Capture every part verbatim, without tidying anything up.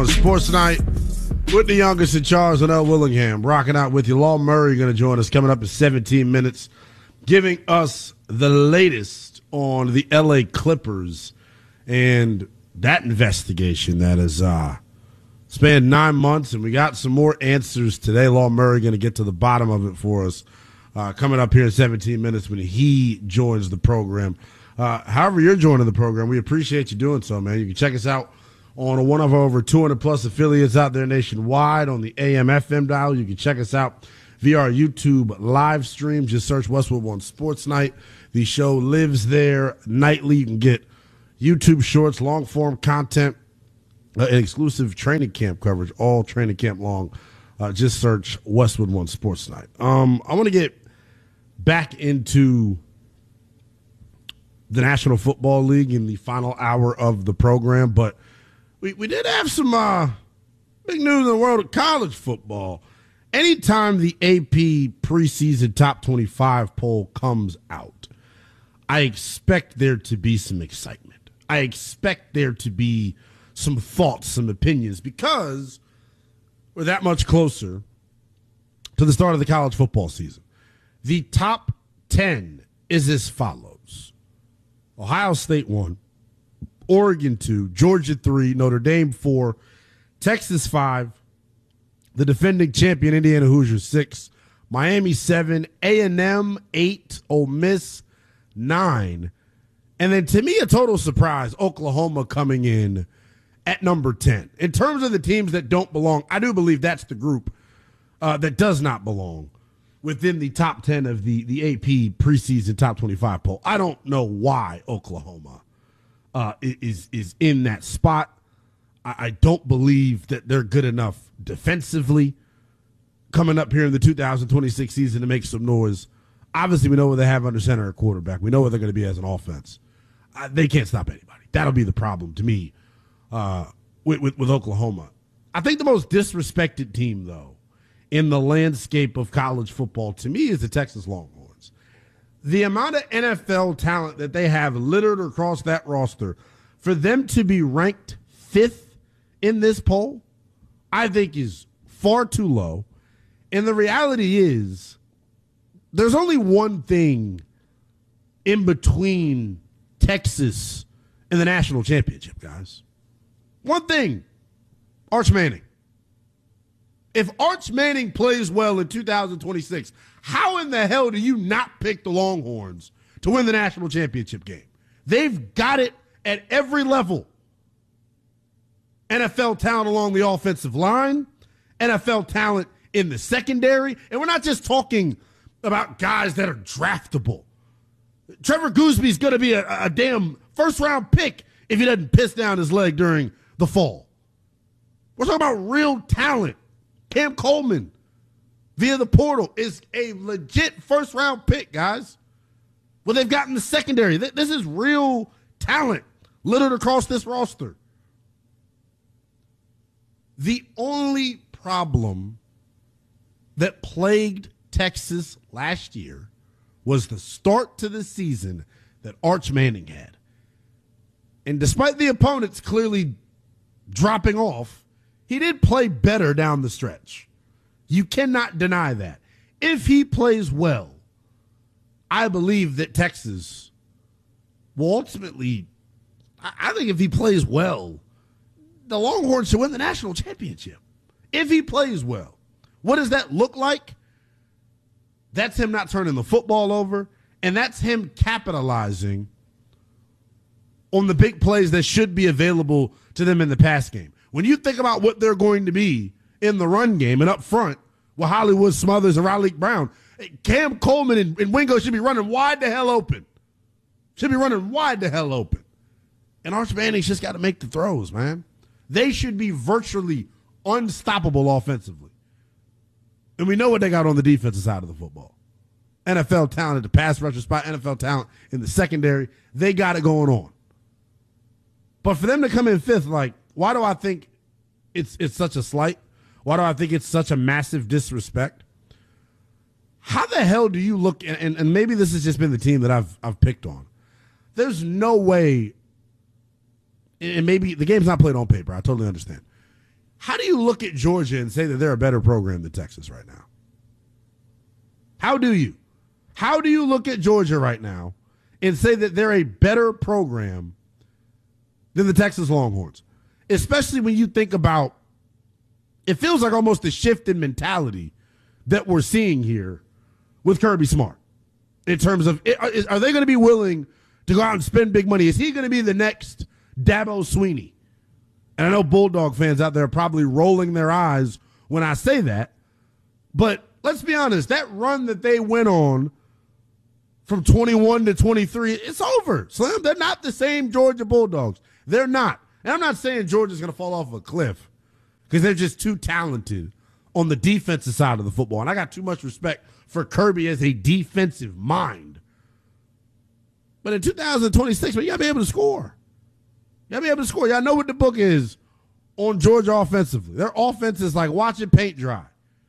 on Sports Night with the youngest in Charles and L. Willingham. Rocking out with you. Law Murray going to join us coming up in seventeen minutes, giving us the latest on the L A Clippers and that investigation that has uh, spanned nine months. And we got some more answers today. Law Murray going to get to the bottom of it for us uh, coming up here in seventeen minutes when he joins the program. Uh, however you're joining the program, we appreciate you doing so, man. You can check us out on one of our over two hundred plus affiliates out there nationwide on the A M F M dial. You can check us out via our YouTube live stream. Just search Westwood One Sports Night. The show lives there nightly. You can get YouTube shorts, long-form content, uh, and exclusive training camp coverage, all training camp long. Uh, just search Westwood One Sports Night. Um, I want to get back into the National Football League in the final hour of the program, but we, we did have some uh, big news in the world of college football. Anytime the A P preseason top twenty-five poll comes out, I expect there to be some excitement. I expect there to be some thoughts, some opinions, because we're that much closer to the start of the college football season. The top ten is as follows. Ohio State one, Oregon two, Georgia three, Notre Dame four, Texas five, the defending champion Indiana Hoosiers six, Miami seven, A and M eight, Ole Miss nine, and then to me a total surprise, Oklahoma coming in at number ten. In terms of the teams that don't belong, I do believe that's the group uh, that does not belong within the top ten of the, the A P preseason top twenty-five poll. I don't know why Oklahoma uh, is, is in that spot. I, I don't believe that they're good enough defensively coming up here in the two thousand twenty-six season to make some noise. Obviously, we know what they have under center at quarterback. We know what they're going to be as an offense. Uh, they can't stop anybody. That'll be the problem to me uh, with, with, with Oklahoma. I think the most disrespected team, though, in the landscape of college football, to me, is the Texas Longhorns. The amount of N F L talent that they have littered across that roster, for them to be ranked fifth in this poll, I think is far too low. And the reality is, there's only one thing in between Texas and the national championship, guys. One thing, Arch Manning. If Arch Manning plays well in two thousand twenty-six, how in the hell do you not pick the Longhorns to win the national championship game? They've got it at every level. N F L talent along the offensive line, N F L talent in the secondary, and we're not just talking about guys that are draftable. Trevor Goosby's going to be a, a damn first-round pick if he doesn't piss down his leg during the fall. We're talking about real talent. Cam Coleman, via the portal, is a legit first-round pick, guys. Well, they've gotten the secondary. This is real talent littered across this roster. The only problem that plagued Texas last year was the start to the season that Arch Manning had. And despite the opponents clearly dropping off, he did play better down the stretch. You cannot deny that. If he plays well, I believe that Texas will ultimately, I think if he plays well, the Longhorns should win the national championship. If he plays well. What does that look like? That's him not turning the football over, and that's him capitalizing on the big plays that should be available to them in the pass game. When you think about what they're going to be in the run game and up front with Hollywood Smothers and Raleigh Brown, Cam Coleman and, and Wingo should be running wide the hell open. Should be running wide the hell open. And Arch Manning's just got to make the throws, man. They should be virtually unstoppable offensively. And we know what they got on the defensive side of the football. N F L talent at the pass rusher spot, N F L talent in the secondary. They got it going on. But for them to come in fifth, like, why do I think it's it's such a slight? Why do I think it's such a massive disrespect? How the hell do you look, and, and maybe this has just been the team that I've I've picked on. There's no way, and maybe the game's not played on paper. I totally understand. how do you look at Georgia and say that they're a better program than Texas right now? How do you? How do you look at Georgia right now and say that they're a better program than the Texas Longhorns? Especially when you think about, it feels like almost a shift in mentality that we're seeing here with Kirby Smart. In terms of, are they going to be willing to go out and spend big money? Is he going to be the next Dabo Swinney? And I know Bulldog fans out there are probably rolling their eyes when I say that. But let's be honest, that run that they went on from twenty-one to twenty-three, it's over. Slim, they're not the same Georgia Bulldogs. They're not. And I'm not saying Georgia's going to fall off a cliff because they're just too talented on the defensive side of the football. And I got too much respect for Kirby as a defensive mind. But in two thousand twenty-six, man, you got to be able to score. You got to be able to score. Y'all know what the book is on Georgia offensively. Their offense is like watching paint dry.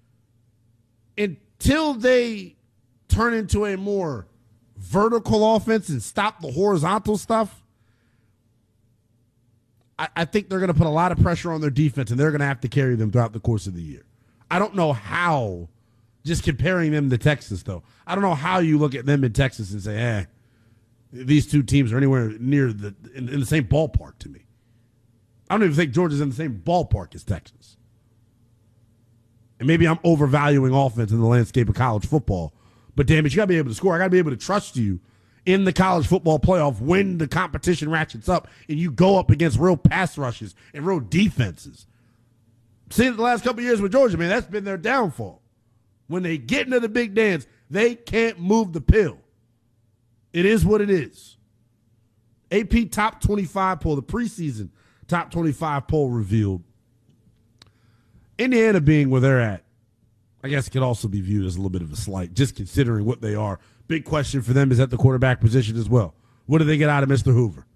Until they turn into a more vertical offense and stop the horizontal stuff, I, I think they're going to put a lot of pressure on their defense, and they're going to have to carry them throughout the course of the year. I don't know how, just comparing them to Texas, though, I don't know how you look at them in Texas and say, eh, these two teams are anywhere near the in, in the same ballpark to me. I don't even think Georgia's in the same ballpark as Texas. And maybe I'm overvaluing offense in the landscape of college football. But damn it, you got to be able to score. I got to be able to trust you in the college football playoff when the competition ratchets up and you go up against real pass rushes and real defenses. Seen it the last couple of years with Georgia, man, that's been their downfall. When they get into the big dance, they can't move the pill. It is what it is. A P top twenty-five poll, the preseason top twenty-five poll revealed Indiana being where they're at, I guess it could also be viewed as a little bit of a slight, just considering what they are. Big question for them is at the quarterback position as well. What do they get out of Mister Hoover?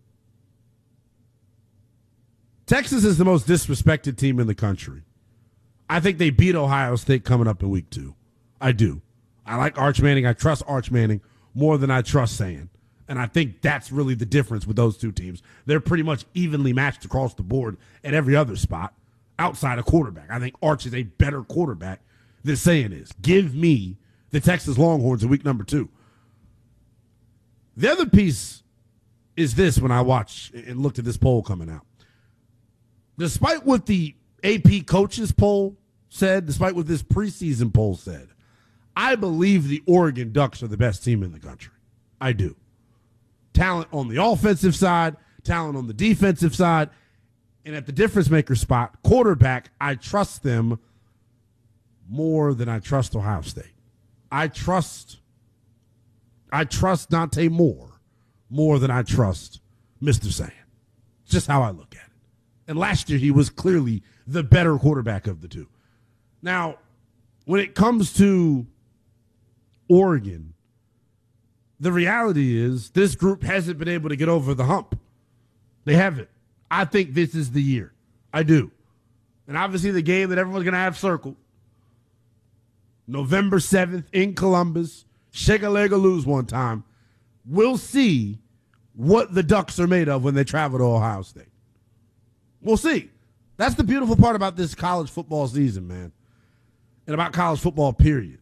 Texas is the most disrespected team in the country. I think they beat Ohio State coming up in week two. I do. I like Arch Manning. I trust Arch Manning more than I trust Sand. And I think that's really the difference with those two teams. They're pretty much evenly matched across the board at every other spot outside of quarterback. I think Arch is a better quarterback than Sand is. Give me the Texas Longhorns in week number two. The other piece is this when I watch and looked at this poll coming out. Despite what the A P coaches poll said, despite what this preseason poll said, I believe the Oregon Ducks are the best team in the country. I do. Talent on the offensive side, talent on the defensive side, and at the difference maker spot, quarterback, I trust them more than I trust Ohio State. I trust I trust Dante Moore more than I trust Mister Sand. It's just how I look at it. And last year he was clearly the better quarterback of the two. Now, when it comes to Oregon, the reality is this group hasn't been able to get over the hump. They haven't. I think this is the year. I do. And obviously the game that everyone's going to have circled, November seventh in Columbus, shake a leg or lose one time. We'll see what the Ducks are made of when they travel to Ohio State. We'll see. That's the beautiful part about this college football season, man, and about college football, period.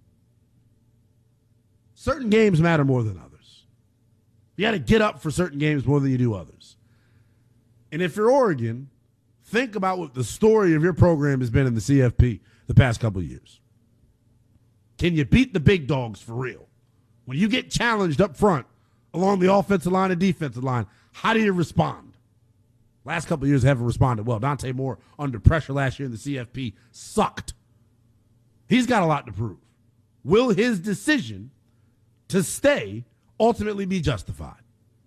Certain games matter more than others. You got to get up for certain games more than you do others. And if you're Oregon, think about what the story of your program has been in the C F P the past couple of years. Can you beat the big dogs for real? When you get challenged up front along the offensive line and defensive line, how do you respond? Last couple of years haven't responded well. Dante Moore under pressure last year in the C F P sucked. He's got a lot to prove. Will his decision to stay ultimately be justified?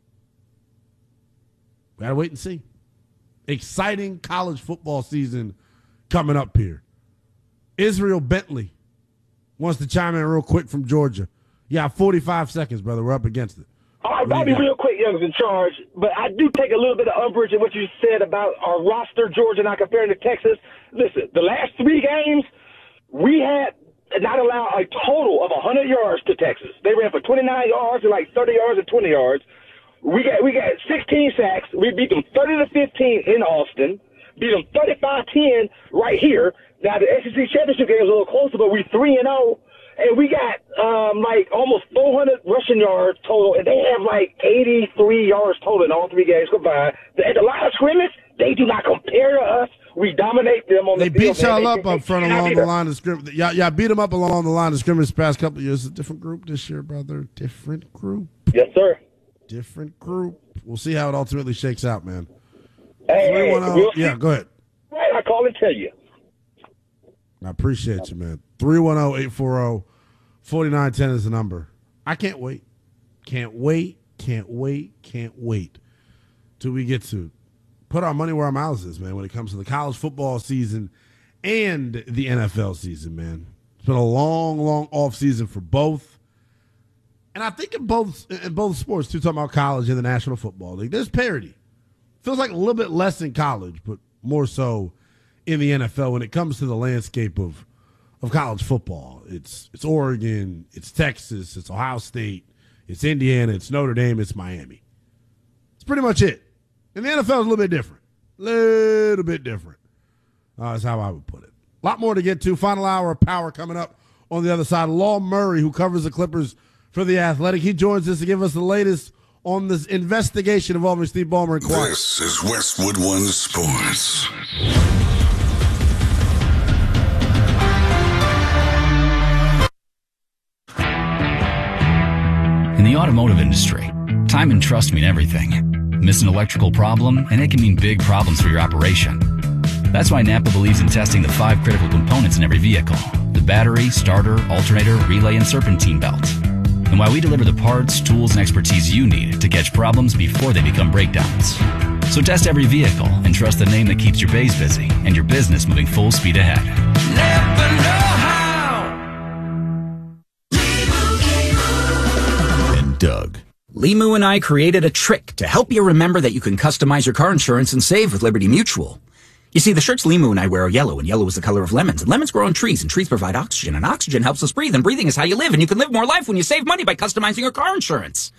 We got to wait and see. Exciting college football season coming up here. Israel Bentley wants to chime in real quick from Georgia. Yeah, forty-five seconds, brother. We're up against it. All right, I'll be real quick, Young's in charge, but I do take a little bit of umbrage in what you said about our roster, Georgia, not comparing to Texas. Listen, the last three games, we had not allowed a total of one hundred yards to Texas. They ran for twenty-nine yards and like thirty yards and twenty yards. We got we got sixteen sacks. We beat them thirty to fifteen in Austin. beat them thirty-five ten right here. Now, the S E C championship game is a little closer, but we three and oh. And we got um, like almost four hundred rushing yards total, and they have like eighty-three yards total in all three games combined. At the line of scrimmage, they do not compare to us. We dominate them on they the field. Beat y'all man. up they, up front along the line of scrimmage. Y'all, y'all beat them up along the line of scrimmage the past couple of years. It's a different group this year, brother. Different group. Yes, sir. Different group. We'll see how it ultimately shakes out, man. Hey, hey, we'll yeah, go ahead. Right, I call and tell you. I appreciate you, man. three one zero, eight four zero, four nine one zero is the number. I can't wait. Can't wait. Can't wait. Can't wait till we get to put our money where our mouths is, man, when it comes to the college football season and the N F L season, man. It's been a long, long off season for both. And I think in both in both sports, too, talking about college and the National Football League, there's parity. Feels like a little bit less in college, but more so in the N F L when it comes to the landscape of of college football. It's it's Oregon, it's Texas, it's Ohio State, it's Indiana, it's Notre Dame, it's Miami. It's pretty much it. And the N F L is a little bit different. Little bit different. Uh, that's how I would put it. A lot more to get to. Final hour of power coming up on the other side. Law Murray, who covers the Clippers for The Athletic, he joins us to give us the latest on this investigation involving Steve Ballmer and Quark. This is Westwood One Sports. In the automotive industry, time and trust mean everything. Miss an electrical problem, and it can mean big problems for your operation. That's why Napa believes in testing the five critical components in every vehicle: the battery, starter, alternator, relay, and serpentine belt. And why we deliver the parts, tools, and expertise you need to catch problems before they become breakdowns. So test every vehicle and trust the name that keeps your bays busy and your business moving full speed ahead. Napa know-how. And Doug. Limu and I created a trick to help you remember that you can customize your car insurance and save with Liberty Mutual. You see, the shirts Limu and I wear are yellow, and yellow is the color of lemons, and lemons grow on trees, and trees provide oxygen, and oxygen helps us breathe, and breathing is how you live, and you can live more life when you save money by customizing your car insurance.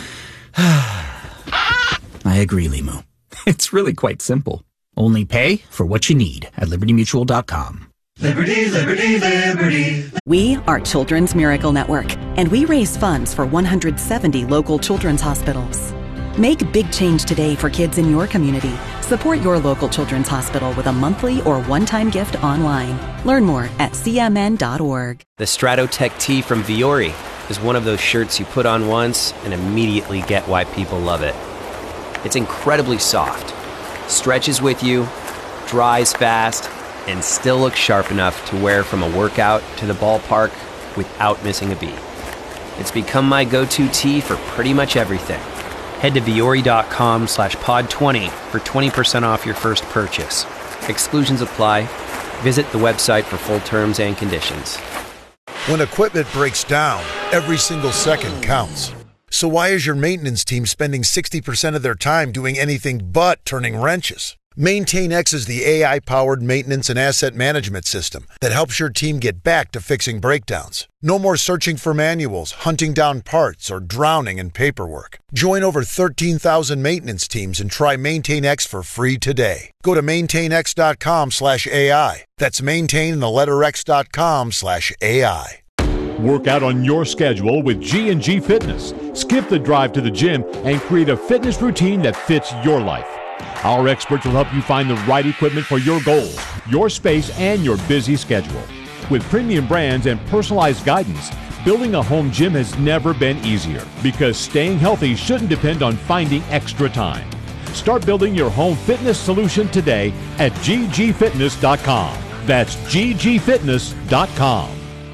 I agree, Limu. It's really quite simple. Only pay for what you need at liberty mutual dot com. Liberty, liberty, liberty. We are Children's Miracle Network, and we raise funds for one hundred seventy local children's hospitals. Make big change today for kids in your community. Support your local children's hospital with a monthly or one-time gift online. Learn more at c m n dot org. The Stratotech tee from Viore is one of those shirts you put on once and immediately get why people love it. It's incredibly soft, stretches with you, dries fast, and still looks sharp enough to wear from a workout to the ballpark without missing a beat. It's become my go-to tee for pretty much everything. Head to Viore.com slash pod 20 for twenty percent off your first purchase. Exclusions apply. Visit the website for full terms and conditions. When equipment breaks down, every single second counts. So why is your maintenance team spending sixty percent of their time doing anything but turning wrenches? MaintainX is the A I-powered maintenance and asset management system that helps your team get back to fixing breakdowns. No more searching for manuals, hunting down parts, or drowning in paperwork. Join over thirteen thousand maintenance teams and try MaintainX for free today. Go to maintainx.com slash AI. That's maintain the letter x.com slash AI. Work out on your schedule with G and G Fitness. Skip the drive to the gym and create a fitness routine that fits your life. Our experts will help you find the right equipment for your goals, your space, and your busy schedule. With premium brands and personalized guidance, building a home gym has never been easier because staying healthy shouldn't depend on finding extra time. Start building your home fitness solution today at g g fitness dot com. That's g g fitness dot com.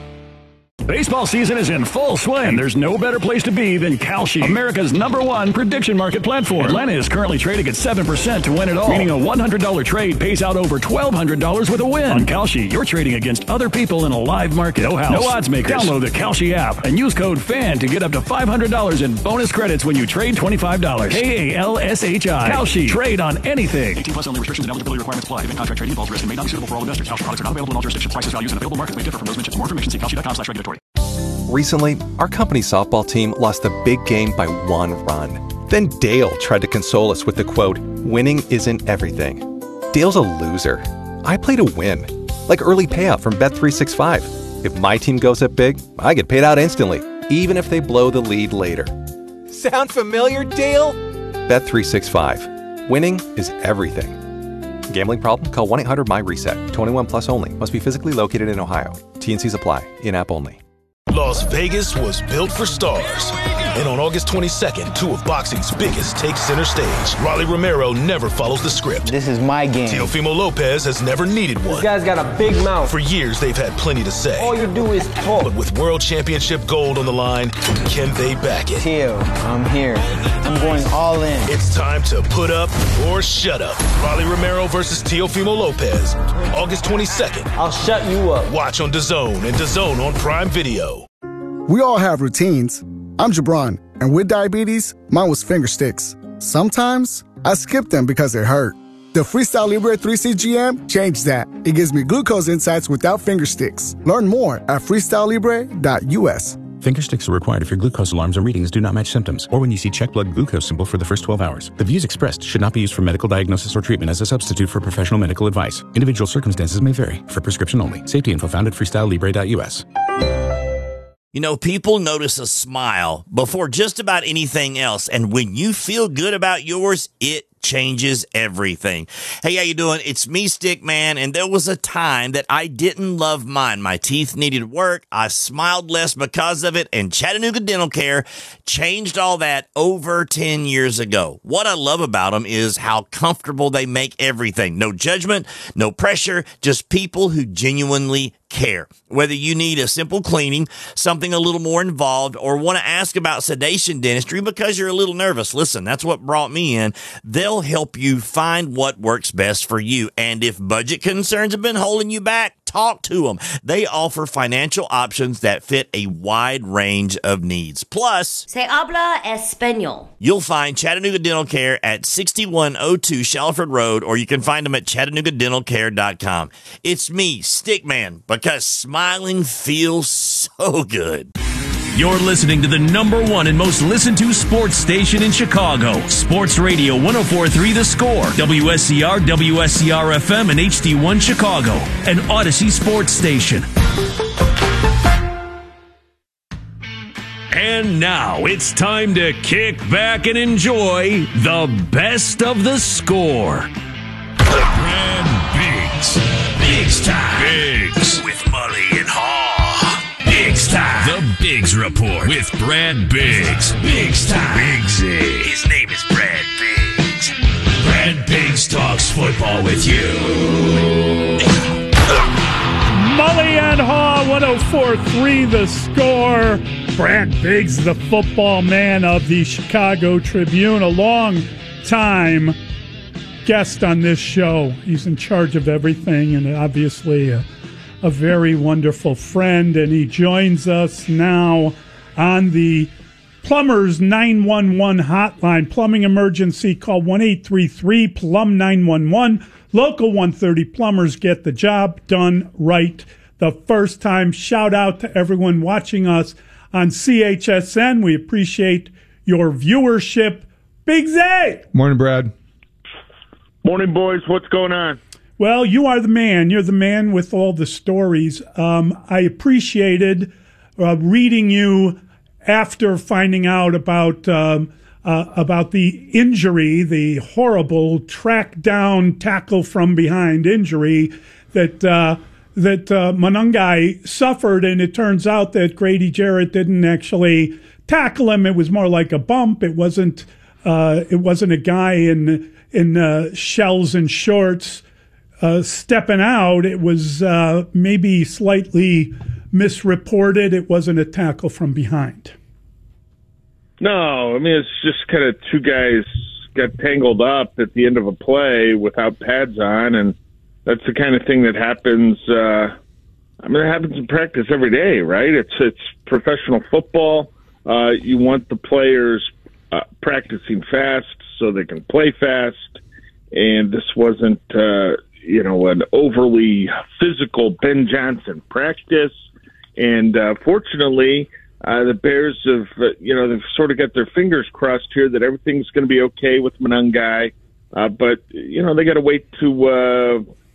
Baseball season is in full swing. There's no better place to be than Kalshi, America's number one prediction market platform. Atlanta is currently trading at seven percent to win it all, meaning a one hundred dollars trade pays out over twelve hundred dollars with a win. On Kalshi, you're trading against other people in a live market. No house, no odds makers. Download the Kalshi app and use code FAN to get up to five hundred dollars in bonus credits when you trade twenty-five dollars. K A L S H I. Kalshi. Trade on anything. eighteen plus only. Restrictions and eligibility requirements apply. Event contract trading involves risk and may not be suitable for all investors. Kalshi products are not available in all jurisdictions. Prices, values, and available markets may differ from those mentioned. For more information, see kalshi dot com slash regulatory. Recently, our company softball team lost a big game by one run. Then Dale tried to console us with the quote, "Winning isn't everything." Dale's a loser. I play to win. Like early payout from Bet three sixty-five. If my team goes up big, I get paid out instantly, even if they blow the lead later. Sound familiar, Dale? Bet three sixty-five. Winning is everything. Gambling problem? Call one eight hundred M Y reset. twenty-one plus only. Must be physically located in Ohio. T N Cs apply. In-app only. Las Vegas was built for stars. And on August twenty-second, two of boxing's biggest take center stage. Rolly Romero never follows the script. This is my game. Teofimo Lopez has never needed one. This guy's got a big mouth. For years, they've had plenty to say. All you do is talk. But with World Championship gold on the line, can they back it? Teo, I'm here. I'm going all in. It's time to put up or shut up. Rolly Romero versus Teofimo Lopez. August twenty-second. I'll shut you up. Watch on DAZN and DAZN on Prime Video. We all have routines. I'm Jabron, and with diabetes, mine was finger sticks. Sometimes, I skip them because it hurt. The Freestyle Libre three C G M changed that. It gives me glucose insights without finger sticks. Learn more at freestyle libre dot U S. Finger sticks are required if your glucose alarms or readings do not match symptoms, or when you see check blood glucose symbol for the first twelve hours. The views expressed should not be used for medical diagnosis or treatment as a substitute for professional medical advice. Individual circumstances may vary. For prescription only. Safety info found at freestyle libre dot U S. You know, people notice a smile before just about anything else, and when you feel good about yours, it changes everything. Hey, how you doing? It's me, Stickman, and there was a time that I didn't love mine. My teeth needed work. I smiled less because of it, and Chattanooga Dental Care changed all that over ten years ago. What I love about them is how comfortable they make everything. No judgment, no pressure, just people who genuinely care. Whether you need a simple cleaning, something a little more involved, or want to ask about sedation dentistry because you're a little nervous, listen, that's what brought me in. They'll help you find what works best for you. And if budget concerns have been holding you back, talk to them. They offer financial options that fit a wide range of needs. Plus, Se habla español. You'll find Chattanooga Dental Care at sixty-one oh two Shalford Road, or you can find them at chattanooga dental care dot com. It's me, Stickman, because smiling feels so good. You're listening to the number one and most listened to sports station in Chicago. Sports Radio one oh four point three The Score, W S C R, W S C R F M, and H D one Chicago, an Odyssey sports station. And now it's time to kick back and enjoy the best of The Score. Brad Biggs. Biggs time. Biggs. With Mully and Haw. Biggs time. The Biggs Report with Brad Biggs. Biggs time. Biggsy. His name is Brad Biggs. Brad Biggs talks football with you. Mully and Haw, one oh four point three The Score. Brad Biggs, the football man of the Chicago Tribune, a long time guest on this show. He's in charge of everything and obviously a, a very wonderful friend. And he joins us now on the Plumbers nine one one hotline. Plumbing emergency, call one eight three three plumb nine one one. Local one thirty plumbers get the job done right the first time. Shout out to everyone watching us on C H S N. We appreciate your viewership. Big Zay! Morning, Brad. Morning, boys. What's going on? Well, you are the man. You're the man with all the stories. Um, I appreciated uh, reading you after finding out about um, uh, about the injury, the horrible track down, tackle from behind injury that uh, that uh, Monangai suffered, and it turns out that Grady Jarrett didn't actually tackle him. It was more like a bump. It wasn't. Uh, it wasn't a guy in in uh, shells and shorts uh, stepping out. It was uh, maybe slightly misreported. It wasn't a tackle from behind. No, I mean, it's just kind of two guys got tangled up at the end of a play without pads on, and that's the kind of thing that happens. Uh, I mean, it happens in practice every day, right? It's it's professional football. Uh, you want the players uh, practicing fast so they can play fast, and this wasn't, uh, you know, an overly physical Ben Johnson practice. And uh, fortunately, uh, the Bears have, uh, you know, they've sort of got their fingers crossed here that everything's going to be okay with Monangai. Uh, but, you know, they got to wait to uh,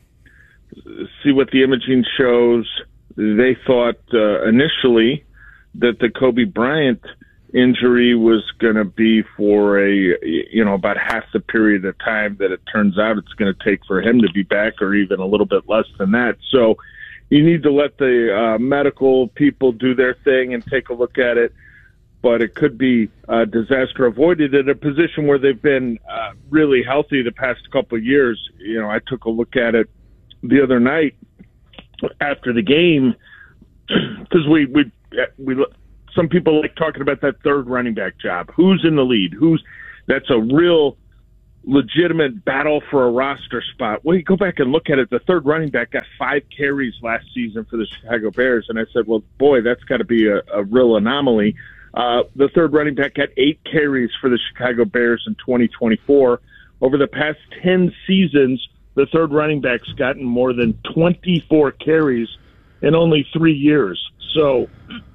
see what the imaging shows. They thought uh, initially that the Kobe Bryant injury was going to be for a, you know, about half the period of time that it turns out it's going to take for him to be back, or even a little bit less than that. So you need to let the uh, medical people do their thing and take a look at it. But it could be a disaster avoided at a position where they've been uh, really healthy the past couple of years. You know, I took a look at it the other night after the game, because we, we, we, some people like talking about that third running back job. Who's in the lead? Who's that's a real legitimate battle for a roster spot. Well, you go back and look at it. The third running back got five carries last season for the Chicago Bears, and I said, well, boy, that's got to be a, a real anomaly. Uh, the third running back got eight carries for the Chicago Bears in twenty twenty-four. Over the past ten seasons, the third running back's gotten more than twenty-four carries in only three years. So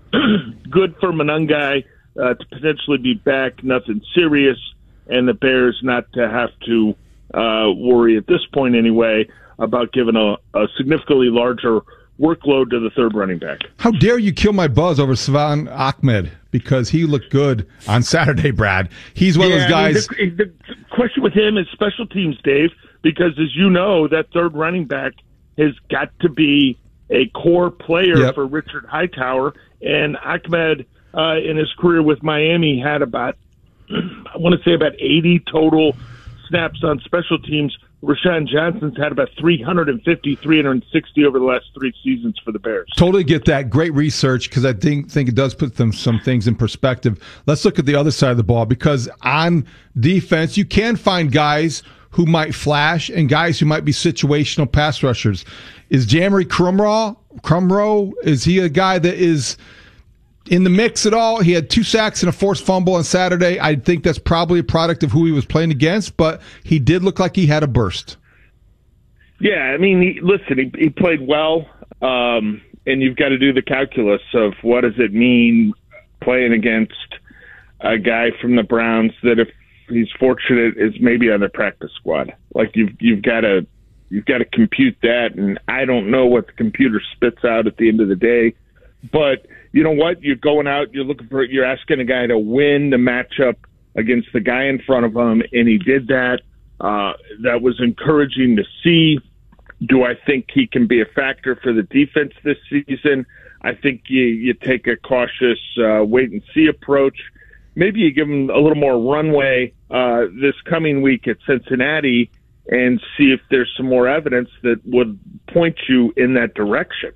good for Monangai uh, to potentially be back, nothing serious, and the Bears not to have to uh, worry at this point anyway about giving a, a significantly larger workload to the third running back. How dare you kill my buzz over Salvon Ahmed, because he looked good on Saturday, Brad. He's one yeah, of those guys. I mean, the, the question with him is special teams, Dave, because as you know, that third running back has got to be a core player Yep. for Richard Hightower. And Ahmed, uh, in his career with Miami, had about, I want to say about eighty total snaps on special teams. Rashawn Johnson's had about three hundred fifty, three hundred sixty over the last three seasons for the Bears. Totally get that. Great research, because I think think it does put them some things in perspective. Let's look at the other side of the ball, because on defense, you can find guys who might flash and guys who might be situational pass rushers. Is Jamari Crumrow, Crumrow, is he a guy that is in the mix at all? He had two sacks and a forced fumble on Saturday. I think that's probably a product of who he was playing against, but he did look like he had a burst. Yeah, I mean, he, listen, he, he played well, um, and you've got to do the calculus of what does it mean playing against a guy from the Browns that, if he's fortunate, is maybe on the practice squad. Like you've you've got to you've got to compute that, and I don't know what the computer spits out at the end of the day, but you know what? You're going out, you're looking for, you're asking a guy to win the matchup against the guy in front of him, and he did that. Uh, that was encouraging to see. Do I think he can be a factor for the defense this season? I think you, you take a cautious uh, wait-and-see approach. Maybe you give him a little more runway uh, this coming week at Cincinnati and see if there's some more evidence that would point you in that direction.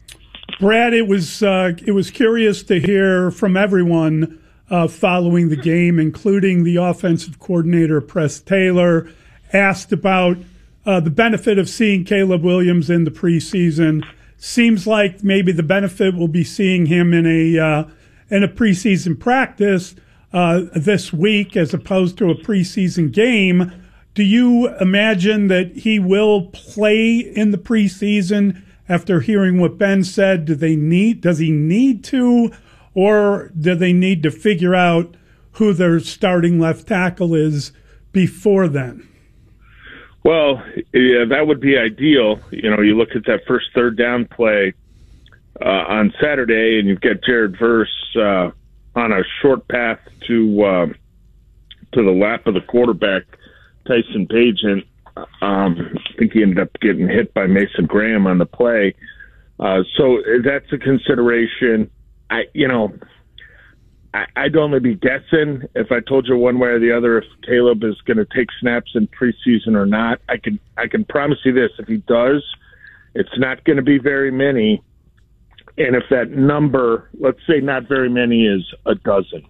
Brad, it was uh, it was curious to hear from everyone uh, following the game, including the offensive coordinator, Press Taylor, asked about uh, the benefit of seeing Caleb Williams in the preseason. Seems like maybe the benefit will be seeing him in a uh, in a preseason practice uh, this week as opposed to a preseason game. Do you imagine that he will play in the preseason? After hearing what Ben said, do they need? Does he need to, or do they need to figure out who their starting left tackle is before then? Well, yeah, that would be ideal. You know, you look at that first third down play uh, on Saturday, and you've got Jared Verse uh, on a short path to uh, to the lap of the quarterback, Tyson Bagent. Um, I think he ended up getting hit by Mason Graham on the play. Uh, so that's a consideration. I, you know, I, I'd only be guessing if I told you one way or the other if Caleb is going to take snaps in preseason or not. I can, I can promise you this: if he does, it's not going to be very many. And if that number, let's say not very many, is a dozen.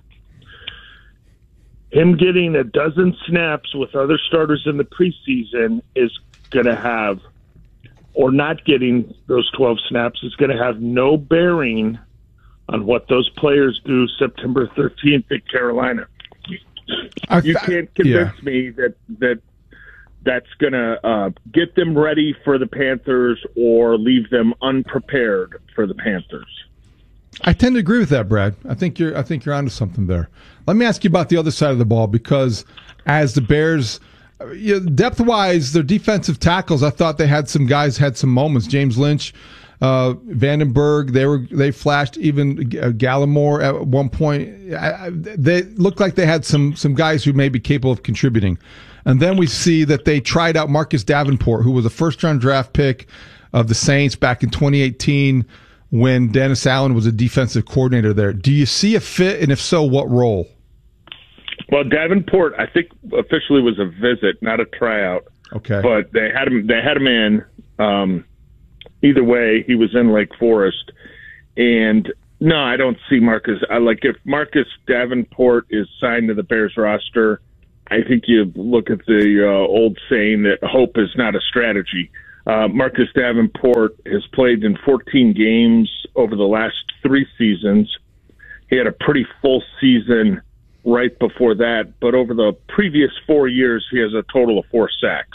Him getting a dozen snaps with other starters in the preseason is going to have, or not getting those twelve snaps is going to have no bearing on what those players do September thirteenth at Carolina. You can't convince yeah. me that that that's going to uh, get them ready for the Panthers or leave them unprepared for the Panthers. I tend to agree with that, Brad. I think you're I think you're onto something there. Let me ask you about the other side of the ball, because as the Bears you know, depth-wise, their defensive tackles, I thought they had some guys had some moments. James Lynch, uh, Vandenberg, they were they flashed. Even uh, Gallimore at one point. I, I, they looked like they had some some guys who may be capable of contributing. And then we see that they tried out Marcus Davenport, who was a first-round draft pick of the Saints back in twenty eighteen when Dennis Allen was a defensive coordinator there. Do you see a fit, and if so, what role? Well, Davenport, I think officially was a visit, not a tryout. Okay, but they had him. They had him in. Um, either way, he was in Lake Forest, and no, I don't see Marcus. I like if Marcus Davenport is signed to the Bears roster. I think you look at the uh, old saying that hope is not a strategy. Uh, Marcus Davenport has played in fourteen games over the last three seasons. He had a pretty full season right before that, but over the previous four years, he has a total of four sacks.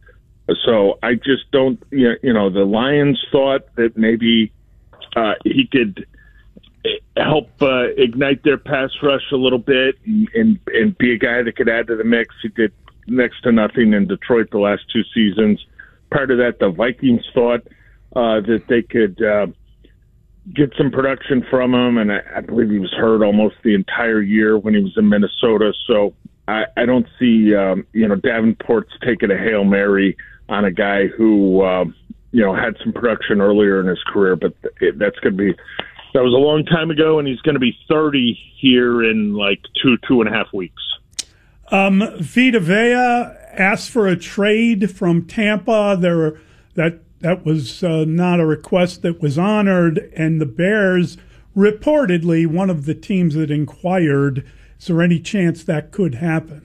So I just don't, you know, the Lions thought that maybe uh, he could help uh, ignite their pass rush a little bit and, and, and be a guy that could add to the mix. He did next to nothing in Detroit the last two seasons. Part of that, the Vikings thought uh, that they could uh, get some production from him, and I, I believe he was hurt almost the entire year when he was in Minnesota. So I, I don't see, um, you know, Davenport's taking a Hail Mary on a guy who, uh, you know, had some production earlier in his career, but it, that's going to be, that was a long time ago, and he's going to be thirty here in like two, two and a half weeks. Um, Vita Vea asked for a trade from Tampa. There, that that was uh, not a request that was honored, and the Bears reportedly one of the teams that inquired. Is there any chance that could happen?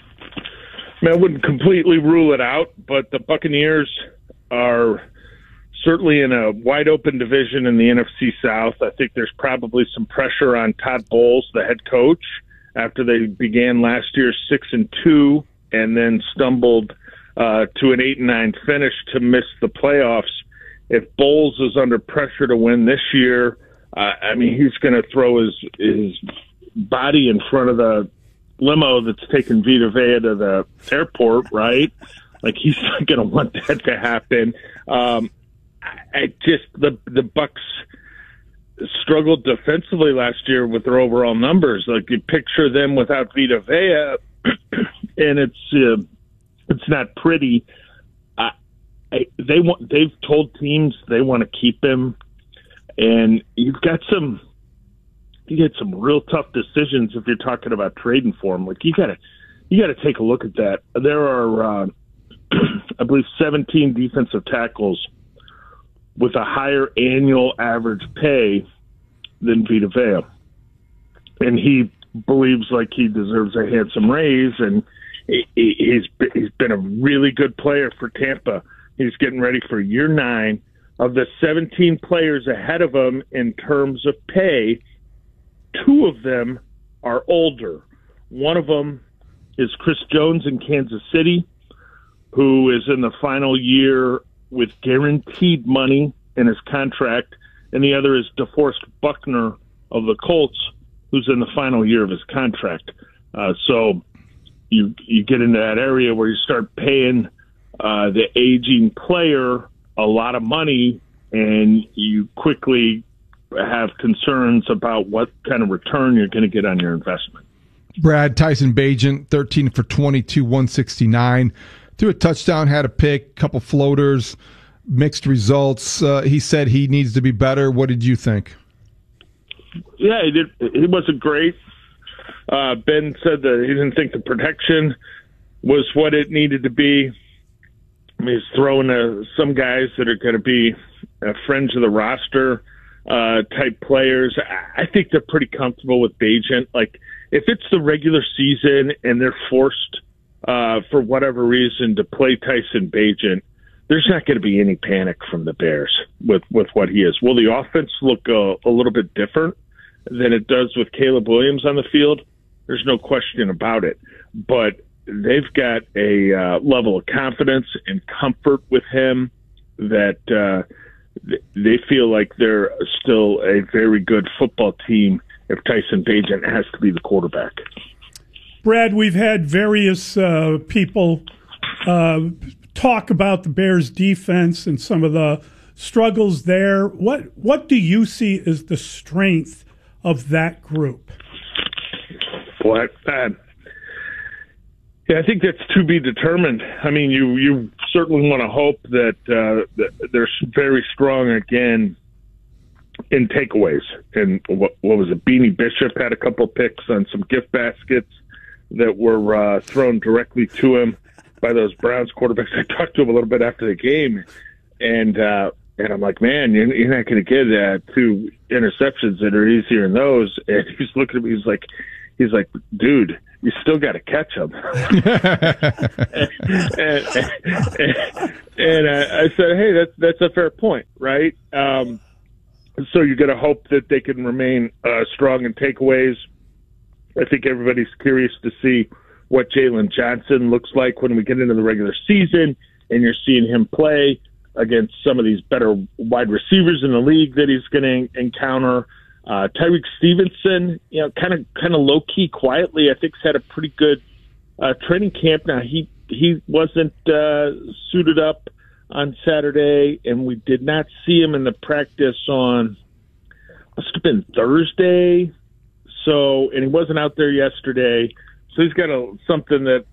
I mean, I wouldn't completely rule it out, but the Buccaneers are certainly in a wide open division in the N F C South. I think there's probably some pressure on Todd Bowles, the head coach, after they began last year six and two and then stumbled uh, to an eight and nine finish to miss the playoffs. If Bowles is under pressure to win this year, uh, I mean, he's going to throw his his body in front of the limo that's taking Vita Vea to the airport, right? Like, he's not going to want that to happen. Um, I just the the Bucs struggled defensively last year with their overall numbers. Like, you picture them without Vita Vea, and it's uh, it's not pretty. I, I, they want they've told teams they want to keep him, and you've got some you get some real tough decisions if you're talking about trading for him. Like, you gotta you gotta take a look at that. There are uh, I believe seventeen defensive tackles with a higher annual average pay than Vita Vea. And he believes like he deserves a handsome raise, and he, he's he's been a really good player for Tampa. He's getting ready for year nine. Of the seventeen players ahead of him in terms of pay, two of them are older. One of them is Chris Jones in Kansas City, who is in the final year with guaranteed money in his contract, and the other is DeForest Buckner of the Colts, who's in the final year of his contract. Uh, so you you get into that area where you start paying uh, the aging player a lot of money, and you quickly have concerns about what kind of return you're going to get on your investment. Brad, Tyson Bagent, thirteen for twenty-two, one sixty-nine. Threw a touchdown, had a pick, couple floaters, mixed results. Uh, he said he needs to be better. What did you think? Yeah, he did. He wasn't great. Uh, Ben said that he didn't think the protection was what it needed to be. I mean, he's throwing uh, some guys that are going to be uh, fringe of the roster uh, type players. I think they're pretty comfortable with Bagent. Like, if it's the regular season and they're forced Uh, for whatever reason, to play Tyson Bagent, there's not going to be any panic from the Bears with, with what he is. Will the offense look uh, a little bit different than it does with Caleb Williams on the field? There's no question about it. But they've got a uh, level of confidence and comfort with him that uh, they feel like they're still a very good football team if Tyson Bagent has to be the quarterback. Brad, we've had various uh, people uh, talk about the Bears defense and some of the struggles there. What what do you see as the strength of that group? What? Uh, yeah, I think that's to be determined. I mean, you you certainly want to hope that, uh, that they're very strong again in takeaways. And what, what was it? Beanie Bishop had a couple picks on some gift baskets that were uh, thrown directly to him by those Browns quarterbacks. I talked to him a little bit after the game, and uh, and I'm like, man, you're, you're not going to get uh, two interceptions that are easier than those. And he's looking at me, he's like, he's like, dude, you still got to catch them. and and, and, and uh, I said, hey, that's that's a fair point, right? Um, so you're going to hope that they can remain uh, strong in takeaways. I think everybody's curious to see what Jalen Johnson looks like when we get into the regular season, and you're seeing him play against some of these better wide receivers in the league that he's going to encounter. Uh, Tyreek Stevenson, you know, kind of kind of low key, quietly, I think, has had a pretty good uh, training camp. Now he he wasn't uh, suited up on Saturday, and we did not see him in the practice on must have been Thursday. So, and he wasn't out there yesterday. So he's got a something that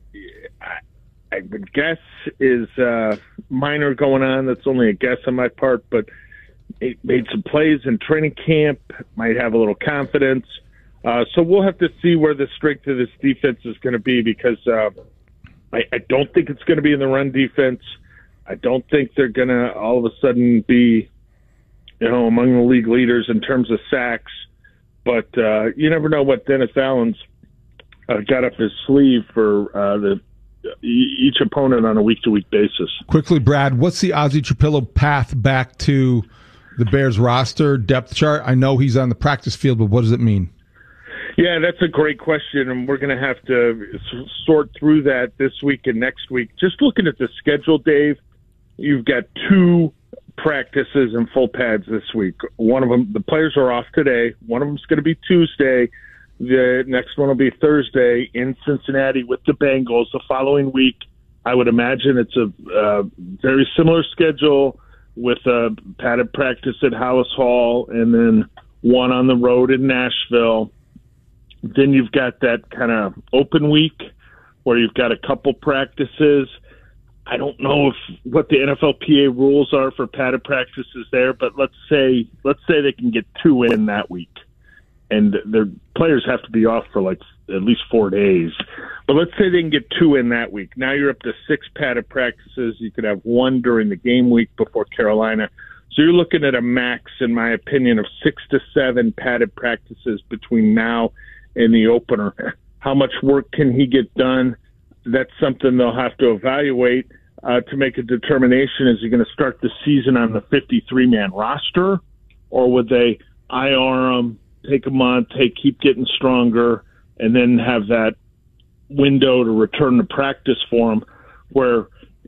I, I would guess is uh, minor going on. That's only a guess on my part, but he made some plays in training camp, might have a little confidence. Uh, so we'll have to see where the strength of this defense is going to be, because uh, I, I don't think it's going to be in the run defense. I don't think they're going to all of a sudden be, you know, among the league leaders in terms of sacks. But uh, you never know what Dennis Allen's uh, got up his sleeve for uh, the each opponent on a week-to-week basis. Quickly, Brad, what's the Ozzie Trapillo path back to the Bears roster depth chart? I know he's on the practice field, but what does it mean? Yeah, that's a great question, and we're going to have to sort through that this week and next week. Just looking at the schedule, Dave, you've got two practices and full pads this week. One of them, the players are off today. One of them's going to be Tuesday. The next one will be Thursday in Cincinnati with the Bengals. The following week, I would imagine it's a uh, very similar schedule with a padded practice at Hallis Hall and then one on the road in Nashville. Then you've got that kind of open week where you've got a couple practices. I don't know if what the N F L P A rules are for padded practices there, but let's say let's say they can get two in that week, and their players have to be off for like at least four days. But let's say they can get two in that week. Now you're up to six padded practices. You could have one during the game week before Carolina. So you're looking at a max, in my opinion, of six to seven padded practices between now and the opener. How much work can he get done? That's something they'll have to evaluate uh, to make a determination. Is he going to start the season on the fifty-three man roster, or would they I R him, take a month, take, keep getting stronger, and then have that window to return to practice for him, where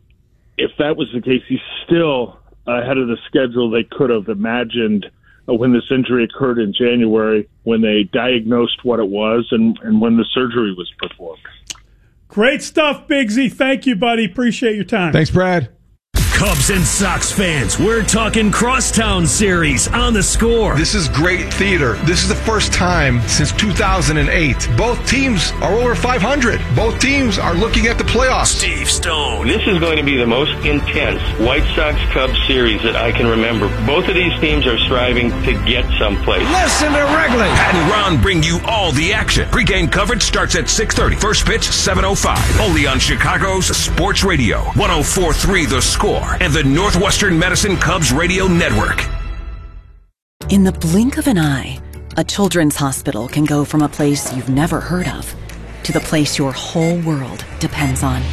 if that was the case, he's still ahead of the schedule they could have imagined uh, when this injury occurred in January, when they diagnosed what it was and, and when the surgery was performed. Great stuff, Big Z. Thank you, buddy. Appreciate your time. Thanks, Brad. Cubs and Sox fans, we're talking Crosstown Series on The Score. This is great theater. This is the first time since two thousand eight. Both teams are over five hundred. Both teams are looking at the playoffs. Steve Stone. This is going to be the most intense White Sox-Cubs series that I can remember. Both of these teams are striving to get someplace. Listen to Wrigley. Pat and Ron bring you all the action. Pre-game coverage starts at six thirty. First pitch, seven oh five. Only on Chicago's Sports Radio. one oh four point three The Score. And the Northwestern Medicine Cubs Radio Network. In the blink of an eye, a children's hospital can go from a place you've never heard of to the place your whole world depends on.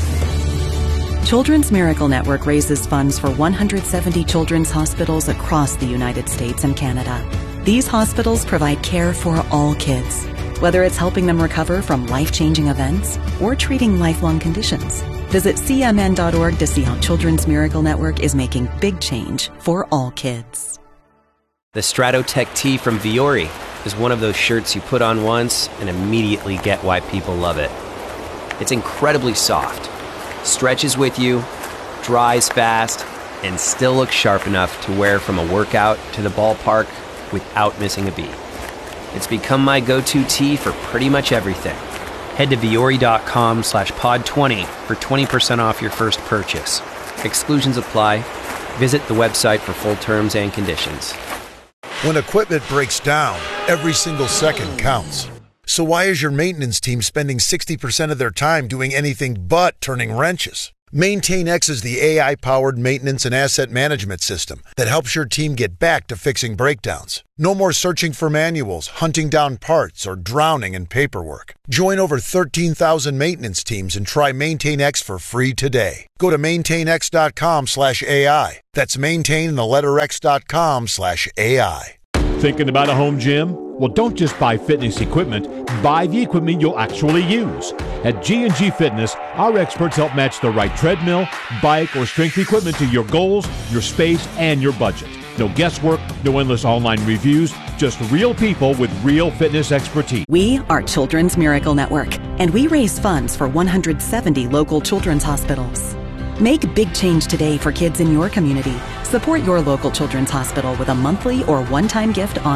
Children's Miracle Network raises funds for one hundred seventy children's hospitals across the United States and Canada. These hospitals provide care for all kids, whether it's helping them recover from life-changing events or treating lifelong conditions. Visit C M N dot org to see how Children's Miracle Network is making big change for all kids. The Stratotech tee from Viore is one of those shirts you put on once and immediately get why people love it. It's incredibly soft, stretches with you, dries fast, and still looks sharp enough to wear from a workout to the ballpark without missing a beat. It's become my go-to tee for pretty much everything. Head to Viore.com slash pod 20 for twenty percent off your first purchase. Exclusions apply. Visit the website for full terms and conditions. When equipment breaks down, every single second counts. So why is your maintenance team spending sixty percent of their time doing anything but turning wrenches? MaintainX is the A I-powered maintenance and asset management system that helps your team get back to fixing breakdowns. No more searching for manuals, hunting down parts, or drowning in paperwork. Join over thirteen thousand maintenance teams and try MaintainX for free today. Go to maintainx.com slash AI. That's maintain the letter x.com slash AI. Thinking about a home gym? Well, don't just buy fitness equipment. Buy the equipment you'll actually use. At G and G Fitness, our experts help match the right treadmill, bike, or strength equipment to your goals, your space, and your budget. No guesswork, no endless online reviews, just real people with real fitness expertise. We are Children's Miracle Network, and we raise funds for one hundred seventy local children's hospitals. Make big change today for kids in your community. Support your local children's hospital with a monthly or one-time gift on